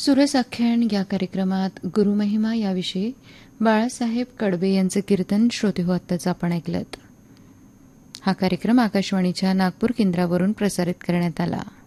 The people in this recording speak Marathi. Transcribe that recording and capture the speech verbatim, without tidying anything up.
सुरसाख्यान या कार्यक्रमात गुरुमहिमा याविषयी बाळासाहेब कडबे यांचं कीर्तन श्रोते हो आत्ताच आपण ऐकलत. हा कार्यक्रम आकाशवाणीच्या नागपूर केंद्रावरून प्रसारित करण्यात आला.